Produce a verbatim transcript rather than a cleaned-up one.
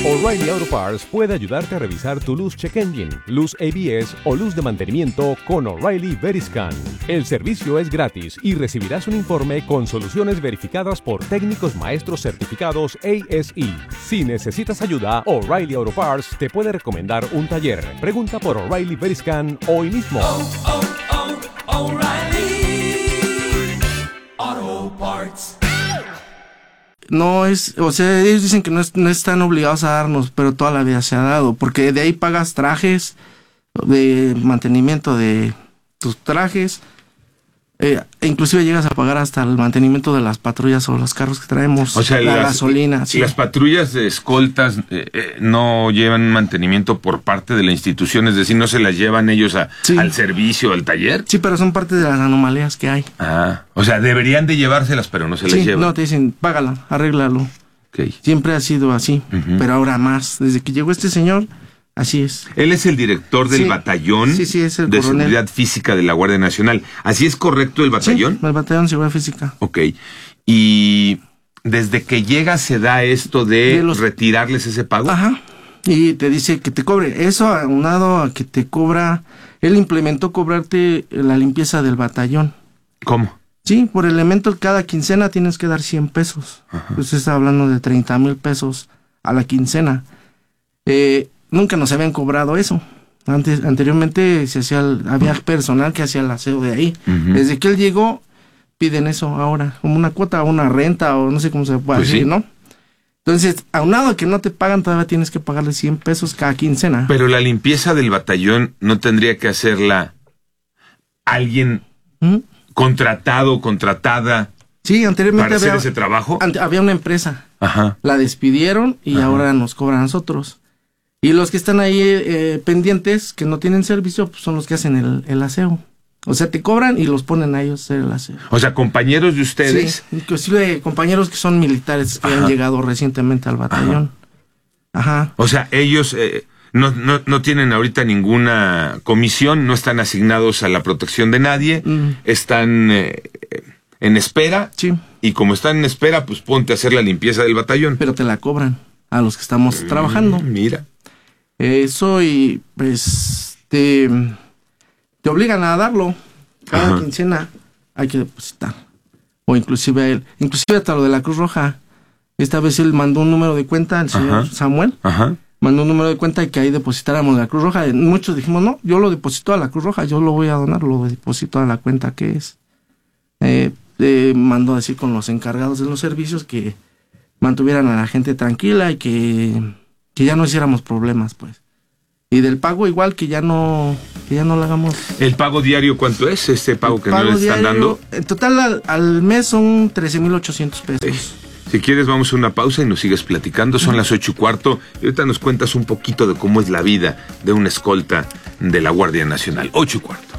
O'Reilly Auto Parts puede ayudarte a revisar tu luz check engine, luz A B S o luz de mantenimiento con O'Reilly Veriscan. El servicio es gratis y recibirás un informe con soluciones verificadas por técnicos maestros certificados A S E. Si necesitas ayuda, O'Reilly Auto Parts te puede recomendar un taller. Pregunta por O'Reilly Veriscan hoy mismo. Oh, oh, oh, O'Reilly Auto Parts. No es, o sea, ellos dicen que no, es, no están obligados a darnos, pero toda la vida se ha dado, porque de ahí pagas trajes, de mantenimiento de tus trajes, eh, e inclusive llegas a pagar hasta el mantenimiento de las patrullas o los carros que traemos, o sea, la las, gasolina. Sí. Las patrullas de escoltas eh, eh, no llevan mantenimiento por parte de la institución, es decir, no se las llevan ellos a, sí. al servicio, al taller. Sí, pero son parte de las anomalías que hay. Ah, o sea, deberían de llevárselas, pero no se sí, las llevan. No, te dicen, págala, arréglalo. Okay. Siempre ha sido así, uh-huh. pero ahora más. Desde que llegó este señor, así es. Él es el director del sí. batallón sí, sí, es el de coronel. Seguridad Física de la Guardia Nacional. ¿Así es correcto el batallón? Sí, el batallón de Seguridad Física. Ok. Y desde que llega se da esto de, de los... retirarles ese pago. Ajá. Y te dice que te cobre. Eso aunado a que te cobra... Él implementó cobrarte la limpieza del batallón. ¿Cómo? Sí, por elemento cada quincena tienes que dar cien pesos. Ajá. Pues está hablando de treinta mil pesos a la quincena. Eh... Nunca nos habían cobrado eso. Antes, anteriormente se hacía el, había personal que hacía el aseo de ahí. Uh-huh. Desde que él llegó, piden eso ahora, como una cuota o una renta o no sé cómo se puede pues decir, sí. ¿no? Entonces, aunado a que no te pagan, todavía tienes que pagarle cien pesos cada quincena. Pero la limpieza del batallón no tendría que hacerla alguien ¿Mm? contratado, contratada. Sí, anteriormente para había, hacer ese trabajo. Ante, había una empresa. Ajá. La despidieron y Ajá. ahora nos cobran a nosotros. Y los que están ahí eh, pendientes, que no tienen servicio, pues son los que hacen el, el aseo. O sea, te cobran y los ponen a ellos a hacer el aseo. O sea, compañeros de ustedes. Sí, inclusive compañeros que son militares que Ajá. han llegado recientemente al batallón. Ajá. Ajá. O sea, ellos eh, no, no, no tienen ahorita ninguna comisión, no están asignados a la protección de nadie, mm. están eh, en espera. Sí. Y como están en espera, pues ponte a hacer la limpieza del batallón. Pero te la cobran a los que estamos mm, trabajando. Mira. Eso y pues te, te obligan a darlo. Cada Ajá. quincena hay que depositar. O inclusive a él. Inclusive hasta lo de la Cruz Roja. Esta vez él mandó un número de cuenta, el señor Ajá. Samuel. Ajá. Mandó un número de cuenta y que ahí depositáramos la Cruz Roja. Muchos dijimos, no, yo lo deposito a la Cruz Roja, yo lo voy a donar, lo deposito a la cuenta que es. Eh, eh, mandó a decir con los encargados de los servicios que mantuvieran a la gente tranquila y que... que ya no hiciéramos problemas, pues. Y del pago igual, que ya no que ya no lo hagamos. ¿El pago diario cuánto es? ¿Este pago el que pago no le están diario, dando? En total al, al mes son trece mil ochocientos pesos. Sí. Si quieres vamos a una pausa y nos sigues platicando. Son las ocho y cuarto. Y ahorita nos cuentas un poquito de cómo es la vida de una escolta de la Guardia Nacional. Ocho y cuarto.